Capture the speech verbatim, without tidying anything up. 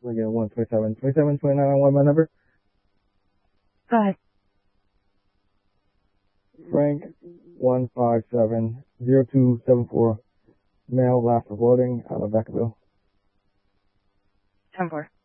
Again, one twenty-seven, twenty-seven, twenty-nine on one, my number. Go ahead. Frank, one five seven zero two seven four, male, last of voting, out of Vacaville. ten four.